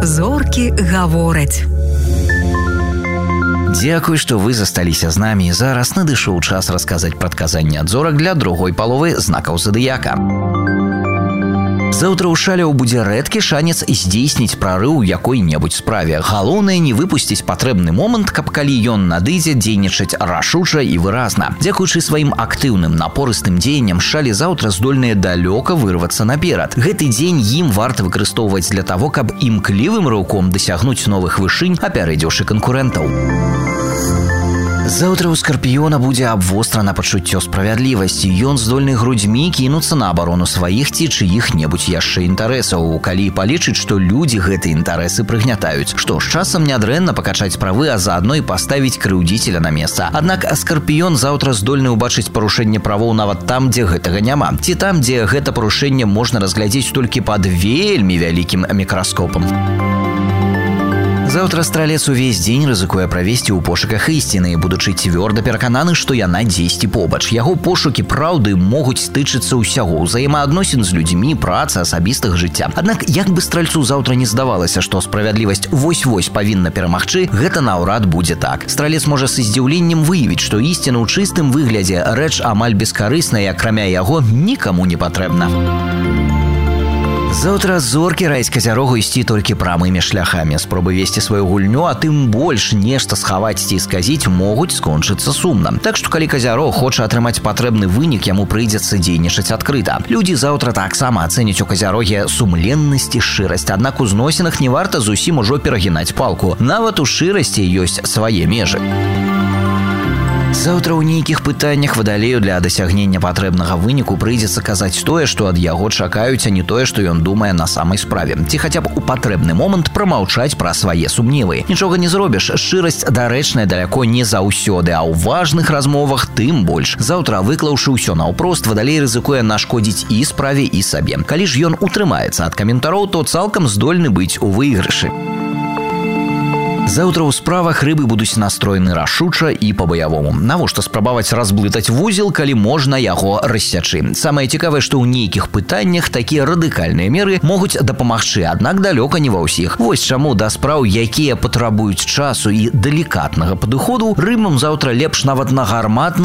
Зоркі гавораць. Дзякуй, што вы засталіся з намі. Зараз надышоў час расказаць прадказанні ад зорак для другой паловы знакаў задыяка. Заўтра ў шаляў будзе рэдкі шанец здзейсніць прарыў у якой-небудзь справе. Галоўнае не выпусціць патрэбны момант, каб калі ён надыдзе, дзейнічаць рашуча і выразна. Дзякуючы сваім актыўным напорыстым дзеянням шалі заўтра здольныя далёка вырвацца наперад. Гэты дзень ім варта выкарыстоўваць для таго, каб імклівым рыўком дасягнуць новых вышынь, апярэдзіўшы канкурэнтаў. Заўтра ў скарпіёна будзе абвострана пачуццё справядлівасці. Ён здольны грудзьмі кінуцца на абарону сваіх ці чыіх-небудзь яшчэ інтарэсаў, калі палічыць, што людзі гэтыя інтарэсы прыгнятаюць. Што з часам нядрэнна пакачаць правы, а заадно і паставіць крыўдзіцеля на месца. Аднак скарпіён заўтра здольны ўбачыць парушэнне правоў нават там, дзе гэтага няма. Ці там, дзе гэта парушэнне можна разглядзець толькі пад вельмі вялікім мікраскопам. Заўтра стралец увесь дзень рызыкуе правесці ў пошуках ісціны, будучы цвёрда перакананы, што яна дзесьці побач. Яго пошукі праўды могуць стычыцца ўсяго, ўзаемаадносін з людзьмі, працы, асабістых жыцця. Аднак, як бы стральцу заўтра не здавалася, што справядлівасць вось-вось павінна перамагчы, гэта наўрад будзе так. Стралец можа з здзіўленнем выявіць, што ісціна ў чыстым выглядзе рэч амаль бескарысная, акрамя яго нікаму не патрэбна. Заўтра зоркі раяць казярогу ісці толькі прамымі шляхамі. Спробы весці сваю гульню, а тым больш нешта схаваць ці сказіць, могуць скончыцца сумна. Так што калі казярог хоча атрымаць патрэбны вынік, яму прыйдзецца дзейнічаць адкрыта. Людзі заўтра таксама ацэняць у казяроге сумленнасць і шчырасць, аднак у зносінах не варта зусім ужо перагінаць палку. Нават у шчырасці ёсць свае межы. Заўтра ў нейкіх пытаннях вадалею для дасягнення патрэбнага выніку прыйдзецца казаць тое, што ад яго чакаюць, а не тое, што ён думае на самай справе. Ці хаця б у патрэбны момант прамаўчаць пра свае сумневы. Нічога не зробіш, шчырасць дарэчная даляко не заўсёды, а ў важных размовах тым больш. Заўтра, выклаўшы ўсё наўпрост, вадалей рызыкуе нашкодзіць і справе, і сабе. Калі ж ён утрымаецца ад каментароў, то цалкам здольны быць у выйгрышы. Заўтра ў справах рыбы будуць настроены рашуча і па-баявому. Навошта спрабаваць разблытаць вузел, калі можна яго рассячы? Самае цікавае, што ў нейкіх пытаннях такія радыкальныя меры могуць дапамагчы, аднак далёка не ва ўсіх. Вось чаму да спраў, якія патрабуюць часу і далікатнага падыходу, рыбам заўтра лепш нават на гарматны